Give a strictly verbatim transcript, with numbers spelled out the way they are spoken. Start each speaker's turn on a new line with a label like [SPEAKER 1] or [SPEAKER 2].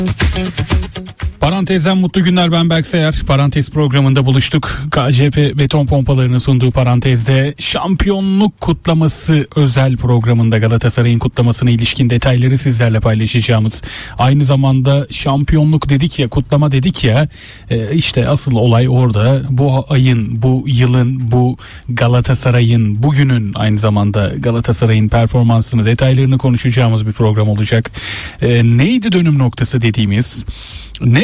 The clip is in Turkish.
[SPEAKER 1] Parantezden mutlu günler, ben Berk Sayar. Parantez programında buluştuk. K C P beton pompalarını sunduğu Parantez'de şampiyonluk kutlaması özel programında Galatasaray'ın kutlamasına ilişkin detayları sizlerle paylaşacağımız, aynı zamanda şampiyonluk dedik ya, kutlama dedik ya, işte asıl olay orada. Bu ayın, bu yılın, bu Galatasaray'ın, bugünün aynı zamanda Galatasaray'ın performansını, detaylarını konuşacağımız bir program olacak. E, neydi dönüm noktası dediğimiz? Ne